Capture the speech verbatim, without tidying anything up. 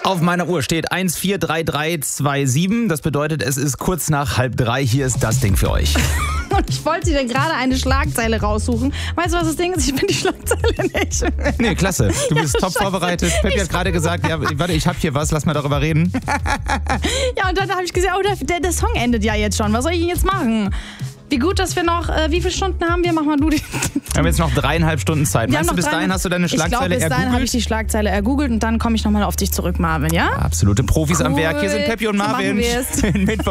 Auf meiner Uhr steht eins vier drei drei zwei sieben. Das bedeutet, es ist kurz nach halb drei. Hier ist das Ding für euch. Und ich wollte dir gerade eine Schlagzeile raussuchen. Weißt du, was das Ding ist? Ich bin die Schlagzeile nicht. Nee, klasse. Du Ja, bist top scheiße. vorbereitet. Peppi hat gerade gesagt, ja, warte, ich hab hier was, lass mal darüber reden. Ja, und dann habe ich gesagt, oh, der, der, der Song endet ja jetzt schon. Was soll ich denn jetzt machen? Wie gut, dass wir noch, äh, wie viele Stunden haben wir? Mach mal du die. Wir haben jetzt noch dreieinhalb Stunden Zeit. Wir haben Meinst du, noch bis dahin drei- hast du deine Ich glaube, Schlagzeile bis dahin habe ergoogelt? ich die Schlagzeile ergoogelt und dann komme ich nochmal auf dich zurück, Marvin, ja? Absolute Profis am Cool. Werk. Hier sind Peppi und So Marvin. machen wir's. Mittwoch.